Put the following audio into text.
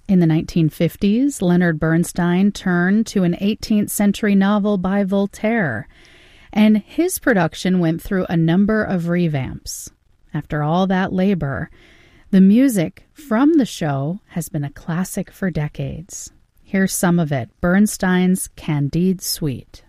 In the 1950s, Leonard Bernstein turned to an 18th century novel by Voltaire, and his production went through a number of revamps. After all that labor, the music from the show has been a classic for decades. Here's some of it, Bernstein's Candide Suite.